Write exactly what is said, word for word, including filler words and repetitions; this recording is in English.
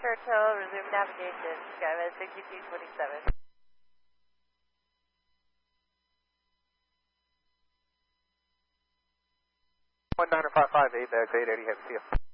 Churchill, resume navigation, SkyWest sixty-two twenty-seven. one nine five five eight, that's eight eighty, have to see you.